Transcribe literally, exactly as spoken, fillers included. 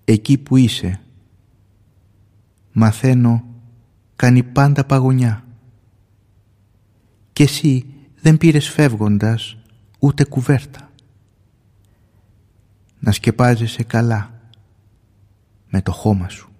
εκεί που είσαι. Μαθαίνω κάνει πάντα παγωνιά. Κι εσύ δεν πήρες φεύγοντας ούτε κουβέρτα. Να σκεπάζεσαι καλά με το χώμα σου.